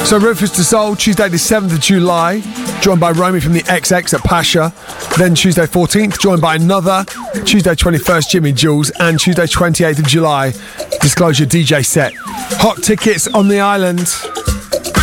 So Rufus Du Sol, Tuesday the 7th of July, joined by Romy from the XX at Pasha. Then Tuesday 14th, joined by another. Tuesday 21st, Jimmy Jules. And Tuesday 28th of July, Disclosure DJ set. Hot tickets on the island.